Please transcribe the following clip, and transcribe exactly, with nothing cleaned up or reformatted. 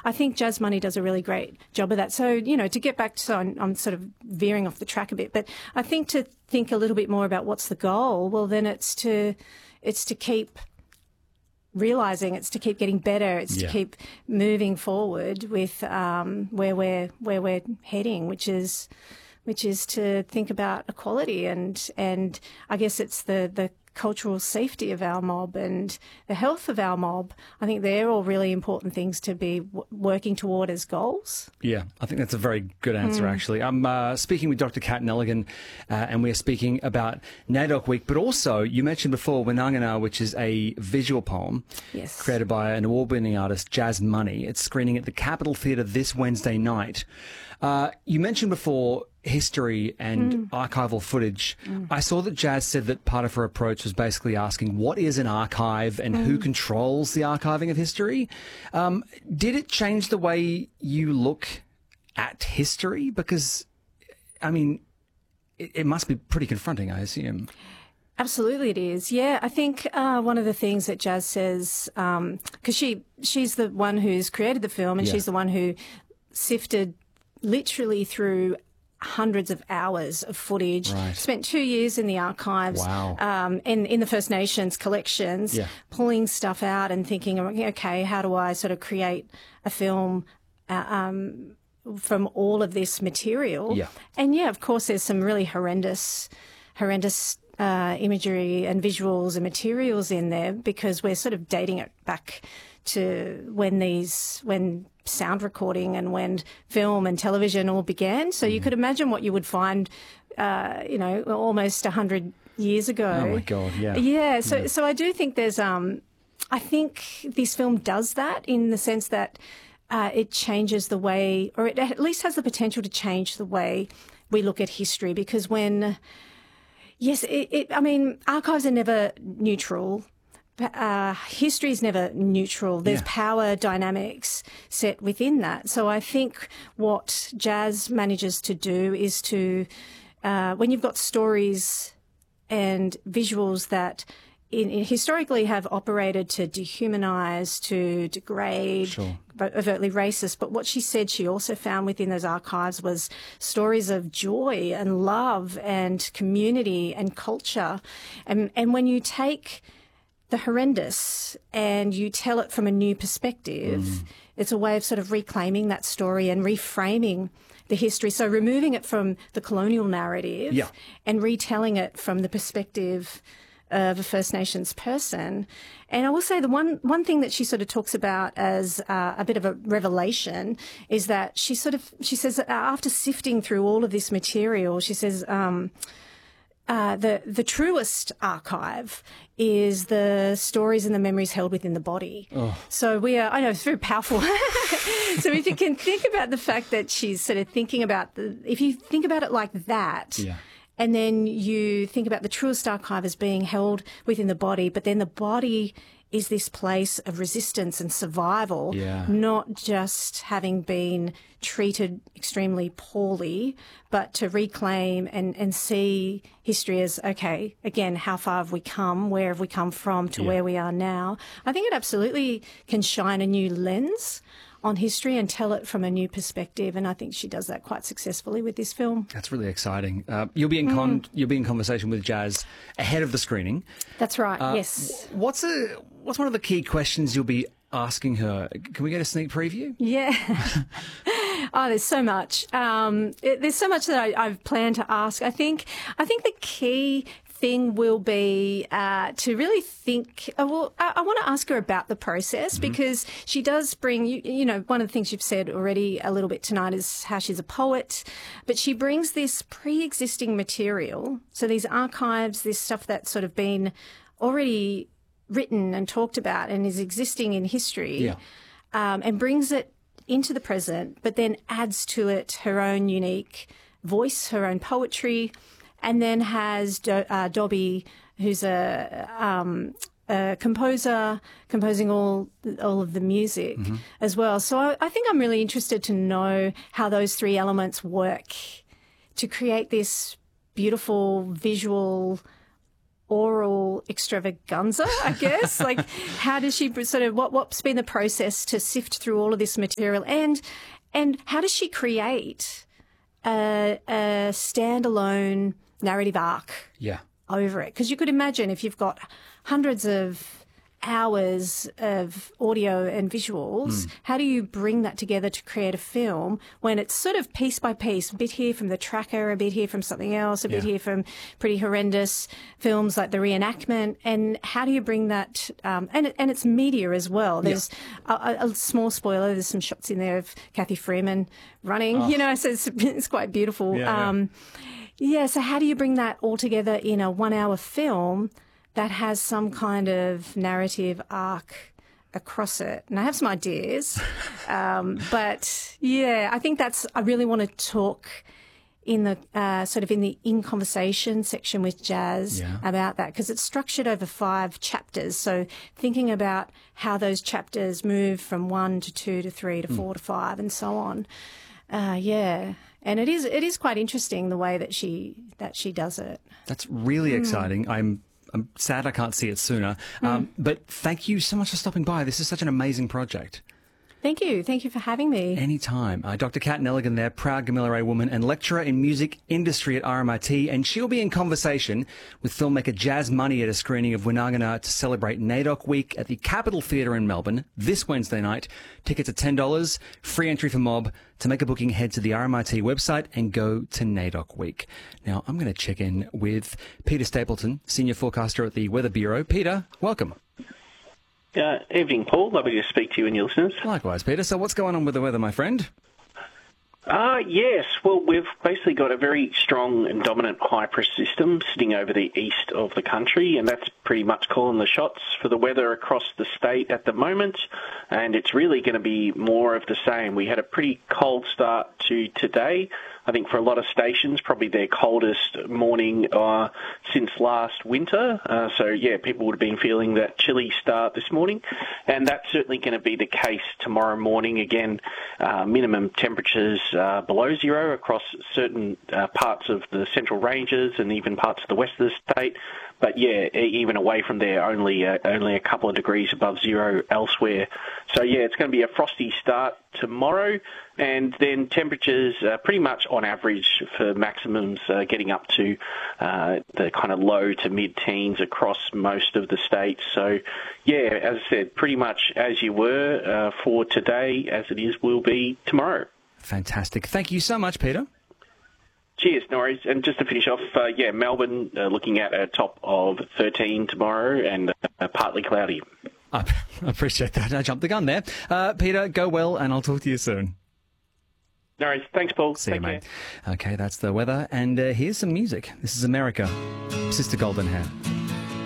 I think Jazz Money does a really great job of that. So, you know, to get back to, so I'm, I'm sort of veering off the track a bit, but I think to think a little bit more about what's the goal, well, then it's to, it's to keep realising, it's to keep getting better, it's yeah. to keep moving forward with um, where we're where we're heading, which is which is to think about equality and and I guess it's the the cultural safety of our mob and the health of our mob. I think they're all really important things to be w- working toward as goals. Yeah, I think that's a very good answer, mm. actually. I'm uh, speaking with Doctor Kat Nelligan, uh, and we're speaking about NAIDOC Week, but also you mentioned before Winangana, which is a visual poem yes. created by an award-winning artist, Jazz Money. It's screening at the Capitol Theatre this Wednesday night. Uh, you mentioned before history and mm. archival footage. Mm. I saw that Jazz said that part of her approach was basically asking what is an archive and mm. who controls the archiving of history. Um, did it change the way you look at history? Because, I mean, it, it must be pretty confronting, I assume. Absolutely it is. Yeah, I think uh, one of the things that Jazz says, because um, she she's the one who's created the film and yeah. she's the one who sifted literally through hundreds of hours of footage, right. spent two years in the archives, wow. um, in, in the First Nations collections, yeah. pulling stuff out and thinking, okay, how do I sort of create a film uh, um, from all of this material? Yeah. And, yeah, of course, there's some really horrendous, horrendous uh, imagery and visuals and materials in there because we're sort of dating it back to when these, when sound recording and when film and television all began. So mm. you could imagine what you would find, uh, you know, almost a hundred years ago. Oh my God, yeah. Yeah, so, yeah. so I do think there's, um, I think this film does that in the sense that uh, it changes the way, or it at least has the potential to change the way we look at history because when, yes, it, it I mean, archives are never neutral. Uh, history is never neutral. There's yeah. power dynamics set within that. So I think what Jazz manages to do is to, uh, when you've got stories and visuals that in, in historically have operated to dehumanise, to degrade, sure. overtly racist. But what she said she also found within those archives was stories of joy and love and community and culture. And, and when you take the horrendous and you tell it from a new perspective, mm. it's a way of sort of reclaiming that story and reframing the history. So removing it from the colonial narrative yeah. and retelling it from the perspective of a First Nations person. And I will say the one, one thing that she sort of talks about as uh, a bit of a revelation is that she sort of, she says that after sifting through all of this material, she says, um, Uh, the the truest archive is the stories and the memories held within the body. Oh. So we are, I know it's very powerful. So if you can think about the fact that she's sort of thinking about the, if you think about it like that, yeah. and then you think about the truest archive as being held within the body, but then the body is this place of resistance and survival, yeah. not just having been treated extremely poorly, but to reclaim and, and see history as, okay, again, how far have we come? Where have we come from to yeah. where we are now? I think it absolutely can shine a new lens on history and tell it from a new perspective, and I think she does that quite successfully with this film. That's really exciting. Uh, you'll be in con- mm. you'll be in conversation with Jazz ahead of the screening. That's right. Uh, yes. What's a what's one of the key questions you'll be asking her? Can we get a sneak preview? Yeah. Oh, there's so much. Um, it, there's so much that I, I've planned to ask. I think. I think the key thing will be uh, to really think, uh, well, I, I want to ask her about the process mm-hmm. because she does bring, you, you know, one of the things you've said already a little bit tonight is how she's a poet, but she brings this pre-existing material, so these archives, this stuff that's sort of been already written and talked about and is existing in history, yeah. um, and brings it into the present, but then adds to it her own unique voice, her own poetry, and then has Do- uh, Dobby, who's a, um, a composer, composing all all of the music mm-hmm. as well. So I, I think I'm really interested to know how those three elements work to create this beautiful visual oral extravaganza, I guess. Like, how does she sort of, what, what's been the process to sift through all of this material? And, and how does she create a, a standalone narrative arc Yeah. over it? Because you could imagine if you've got hundreds of hours of audio and visuals, mm. how do you bring that together to create a film when it's sort of piece by piece, a bit here from the tracker, a bit here from something else, a yeah. bit here from pretty horrendous films like The Reenactment, and how do you bring that, um, and, and it's media as well. There's yeah. a, a small spoiler, there's some shots in there of Kathy Freeman running, oh. you know, so it's, it's quite beautiful. Yeah, um, yeah. yeah, so how do you bring that all together in a one-hour film that has some kind of narrative arc across it? And I have some ideas. um, but, yeah, I think that's, I really want to talk in the uh, sort of in the in conversation section with Jazz yeah. about that, because it's structured over five chapters. So thinking about how those chapters move from one to two to three to mm. four to five and so on. Uh, yeah. And it is it is quite interesting the way that she that she does it. That's really mm. exciting. I'm I'm sad I can't see it sooner. Mm. Um, but thank you so much for stopping by. This is such an amazing project. Thank you. Thank you for having me. Anytime. Uh, Doctor Kat Nelligan there, proud Gamilla woman and lecturer in music industry at R M I T, and she'll be in conversation with filmmaker Jazz Money at a screening of Winangana to celebrate NAIDOC Week at the Capitol Theatre in Melbourne this Wednesday night. Tickets are ten dollars, free entry for mob. To make a booking, head to the R M I T website and go to NAIDOC Week. Now, I'm going to check in with Peter Stapleton, Senior Forecaster at the Weather Bureau. Peter, welcome. Uh, evening, Paul. Lovely to speak to you and your listeners. Likewise, Peter. So what's going on with the weather, my friend? Uh, yes. Well, we've basically got a very strong and dominant high pressure system sitting over the east of the country, and that's pretty much calling the shots for the weather across the state at the moment, and it's really going to be more of the same. We had a pretty cold start to today. I think for a lot of stations, probably their coldest morning uh, since last winter. Uh, so, yeah, people would have been feeling that chilly start this morning. And that's certainly going to be the case tomorrow morning. Again, uh, minimum temperatures uh, below zero across certain uh, parts of the central ranges and even parts of the west of the state. But, yeah, even away from there, only uh, only a couple of degrees above zero elsewhere. So, yeah, it's going to be a frosty start tomorrow, and then temperatures uh, pretty much on average for maximums uh, getting up to uh, the kind of low to mid-teens across most of the state. So, yeah, as I said, pretty much as you were uh, for today, as it is will be tomorrow. Fantastic. Thank you so much, Peter. Cheers, Norris. And just to finish off, uh, yeah, Melbourne uh, looking at a top of thirteen tomorrow and uh, partly cloudy. I appreciate that. I jumped the gun there. Uh, Peter, go well, and I'll talk to you soon. No worries. Thanks, Paul. See Take you, care. mate. Okay, that's the weather. And uh, here's some music. This is America. Sister Golden Hair.